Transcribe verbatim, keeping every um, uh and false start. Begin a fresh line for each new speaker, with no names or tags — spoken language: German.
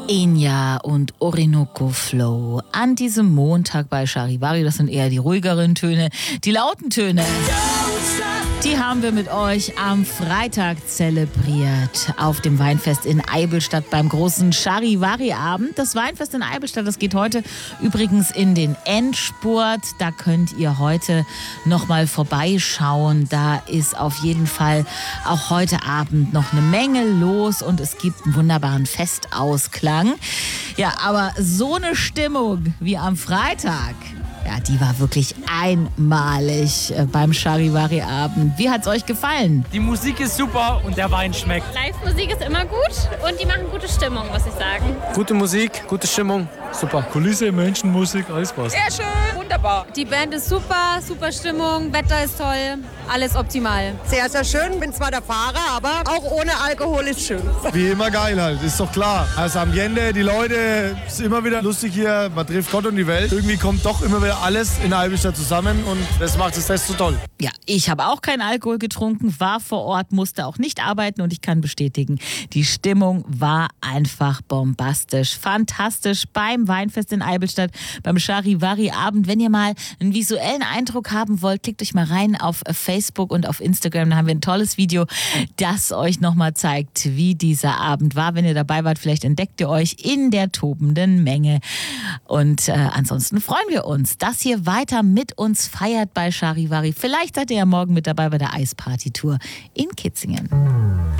Enya und Orinoco Flow an diesem Montag bei Charivari. Das sind eher die ruhigeren Töne, die lauten Töne. Die haben wir mit euch am Freitag zelebriert auf dem Weinfest in Eibilstadt beim großen Charivari-Abend. Das Weinfest in Eibilstadt, das geht heute übrigens in den Endspurt. Da könnt ihr heute noch mal vorbeischauen. Da ist auf jeden Fall auch heute Abend noch eine Menge los und es gibt einen wunderbaren Festausklang. Ja, aber so eine Stimmung wie am Freitag, ja, die war wirklich einmalig beim Charivari-Abend. Wie hat's euch gefallen?
Die Musik ist super und der Wein schmeckt.
Live-Musik ist immer gut und die machen gute Stimmung, muss ich sagen.
Gute Musik, gute Stimmung, super. Kulisse, Menschen, Musik, alles passt.
Sehr schön, wunderbar.
Die Band ist super, super Stimmung, Wetter ist toll, alles optimal.
Sehr, sehr schön. Bin zwar der Fahrer, aber auch ohne Alkohol ist schön.
Wie immer geil halt, ist doch klar. Das Ambiente, die Leute, ist immer wieder lustig hier. Man trifft Gott und die Welt. Irgendwie kommt doch immer wieder alles in Eibilstadt zusammen und das macht das Fest so toll.
Ja, ich habe auch keinen Alkohol getrunken, war vor Ort, musste auch nicht arbeiten und ich kann bestätigen, die Stimmung war einfach bombastisch, fantastisch beim Weinfest in Eibilstadt, beim Charivari-Abend. Wenn ihr mal einen visuellen Eindruck haben wollt, klickt euch mal rein auf Facebook und auf Instagram. Da haben wir ein tolles Video, das euch nochmal zeigt, wie dieser Abend war. Wenn ihr dabei wart, vielleicht entdeckt ihr euch in der tobenden Menge. Und äh, ansonsten freuen wir uns, dass ihr weiter mit uns feiert bei Charivari. Vielleicht seid ihr ja morgen mit dabei bei der Eisparty-Tour in Kitzingen.